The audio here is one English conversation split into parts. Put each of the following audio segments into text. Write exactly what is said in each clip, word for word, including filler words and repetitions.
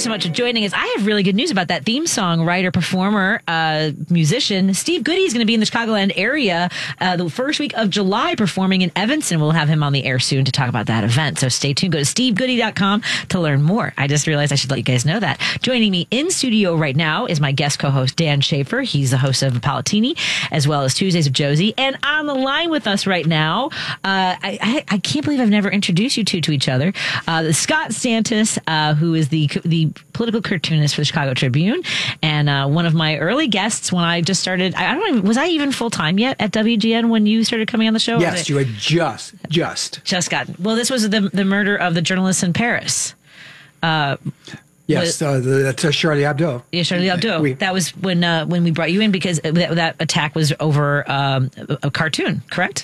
so much for joining us. I have really good news about that theme song writer, performer, uh, musician. Steve Goody is going to be in the Chicagoland area uh, the first week of July performing in Evanston. We'll have him on the air soon to talk about that event. So stay tuned. Go to steve goody dot com to learn more. I just realized I should let you guys know that. Joining me in studio right now is my guest co-host, Dan Schaefer. He's the host of Palatini, as well as Tuesdays with Josie. And on the line with us right now, uh, I, I, I can't believe I've never introduced you two to each other. Uh, Scott Stantis, uh, who is the the political cartoonist for the Chicago Tribune, and uh, one of my early guests when I just started. I, I don't even, was I even full time yet at W G N when you started coming on the show? Yes, you had just just just gotten. Well, this was the the murder of the journalist in Paris. Uh, yes, uh, the, that's uh, Charlie Hebdo. Yeah, Charlie Hebdo. We, that was when uh, when we brought you in because that, that attack was over um, a, a cartoon, correct?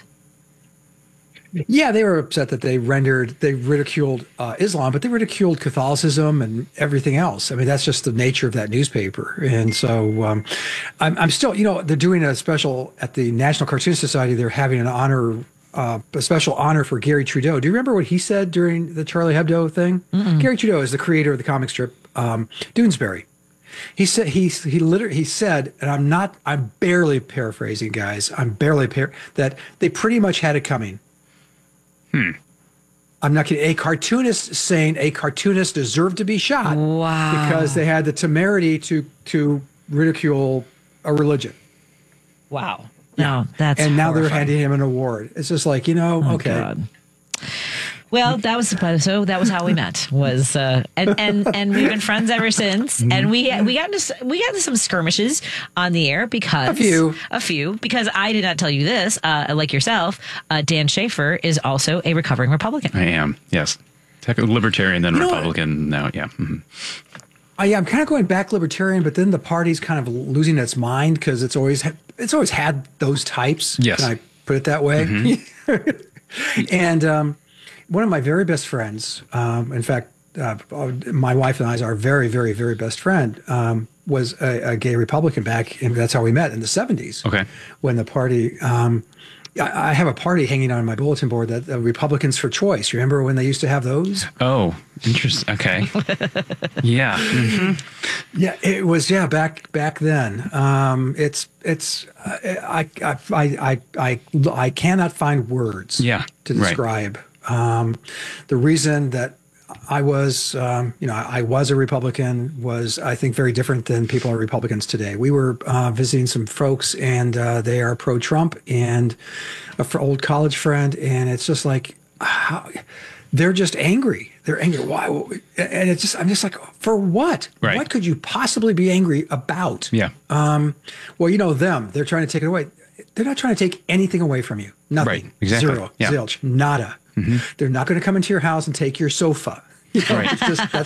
Yeah, they were upset that they rendered, they ridiculed uh, Islam, but they ridiculed Catholicism and everything else. I mean, that's just the nature of that newspaper. And so um, I'm, I'm still, you know, they're doing a special at the National Cartoon Society. They're having an honor, uh, a special honor for Gary Trudeau. Do you remember what he said during the Charlie Hebdo thing? Mm-mm. Gary Trudeau is the creator of the comic strip um, Doonesbury. He said he he literally he said, and I'm not, I'm barely paraphrasing, guys. I'm barely par- that they pretty much had it coming. Hmm. I'm not kidding. A cartoonist saying a cartoonist deserved to be shot wow. because they had the temerity to to ridicule a religion. Wow. No, that's and now horrifying. they're handing him an award. It's just like, you know, oh, okay. God. Well, that was so. That was how we met. Was uh, and and and we've been friends ever since. And we we got into we got into some skirmishes on the air because a few a few because I did not tell you this. Uh, like yourself, uh, Dan Schaefer is also a recovering Republican. I am. Yes, libertarian, then you know Republican. Now, yeah. Mm-hmm. Uh, yeah, I'm kind of going back libertarian, but then the party's kind of losing its mind because it's always it's always had those types. Yes, can I put it that way? Mm-hmm. and. um One of my very best friends, um, in fact, uh, my wife and I's our very, very, very best friend, um, was a, a gay Republican back, and that's how we met in the seventies. Okay. When the party, um, I, I have a party hanging on my bulletin board that uh, Republicans for Choice. You remember when they used to have those? Oh, interesting. Okay. yeah. Mm-hmm. Yeah, it was. Yeah, back back then. Um, it's it's. Uh, I, I I I I I cannot find words. Yeah. To describe. Right. Um, the reason that I was, um, you know, I, I was a Republican was, I think, very different than people are Republicans today. We were uh, visiting some folks, and uh, they are pro-Trump, and a f- old college friend, and it's just like, how, they're just angry. They're angry. Why? And it's just, I'm just like, for what? Right. What could you possibly be angry about? Yeah. Um, well, you know them. They're trying to take it away. They're not trying to take anything away from you. Nothing. Right. Exactly. Zero. Yeah. Zilch. Nada. Mm-hmm. They're not going to come into your house and take your sofa. You know, right. It's just, that's